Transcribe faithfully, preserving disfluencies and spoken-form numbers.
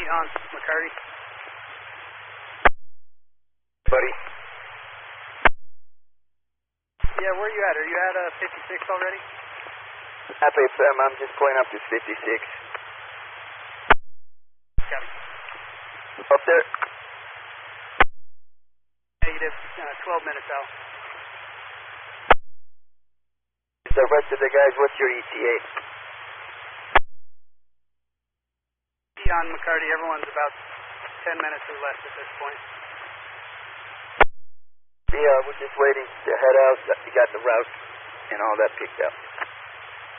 Eon, McCarty. Buddy. Yeah, where are you at? Are you at uh, fifty-six already? F A M, I'm just going up to fifty-six. Got it. Up there? Negative, uh, twelve minutes out. The rest of the guys, what's your E T A? Eon, McCarty, everyone's about ten minutes or less at this point. Yeah, we're just waiting to head out. You got the route and all that picked up.